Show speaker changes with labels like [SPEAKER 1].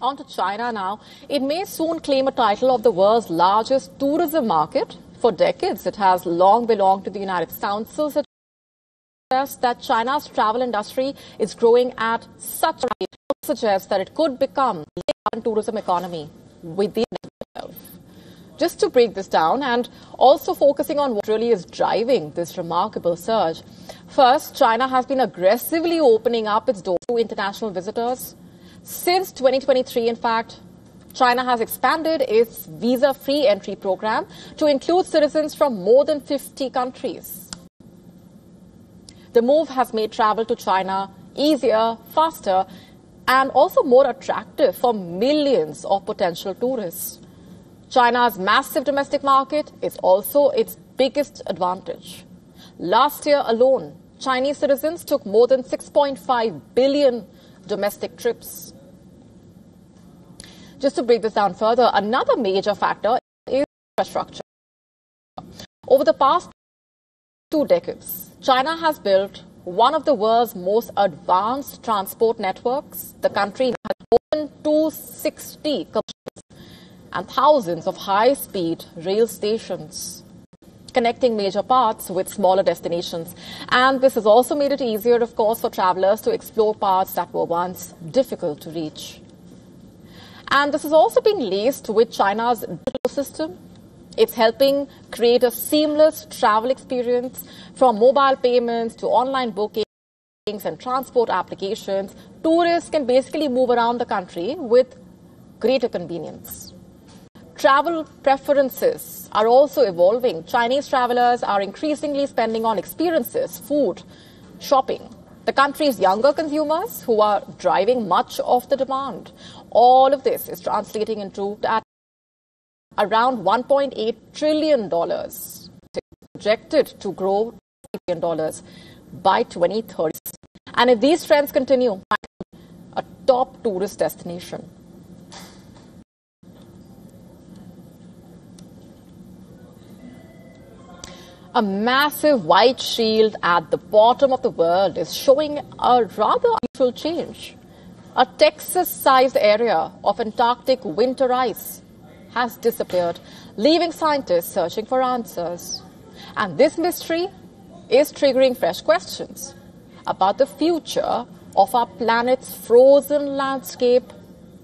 [SPEAKER 1] On to China now. It may soon claim a title of the world's largest tourism market. For decades, it has long belonged to the United States. Council suggests that China's travel industry is growing at such a rate. It suggests that it could become a tourism economy within itself. Just to break this down and also focusing on what really is driving this remarkable surge. First, China has been aggressively opening up its doors to international visitors. Since 2023, in fact, China has expanded its visa-free entry program to include citizens from more than 50 countries. The move has made travel to China easier, faster, and also more attractive for millions of potential tourists. China's massive domestic market is also its biggest advantage. Last year alone, Chinese citizens took more than 6.5 billion domestic trips. Just to break this down further, another major factor is infrastructure. Over the past 2 decades, China has built one of the world's most advanced transport networks. The country has more than 260 and thousands of high-speed rail stations, connecting major parts with smaller destinations. And this has also made it easier, of course, for travelers to explore parts that were once difficult to reach. And this is also being laced with China's digital system. It's helping create a seamless travel experience from mobile payments to online bookings and transport applications. Tourists can basically move around the country with greater convenience. Travel preferences are also evolving. Chinese travelers are increasingly spending on experiences, food, shopping. The country's younger consumers who are driving much of the demand. All of this is translating into around $1.8 trillion, projected to grow $1 trillion by 2030. And if these trends continue, a top tourist destination. A massive white shield at the bottom of the world is showing a rather unusual change. A Texas-sized area of Antarctic winter ice has disappeared, leaving scientists searching for answers. And this mystery is triggering fresh questions about the future of our planet's frozen landscape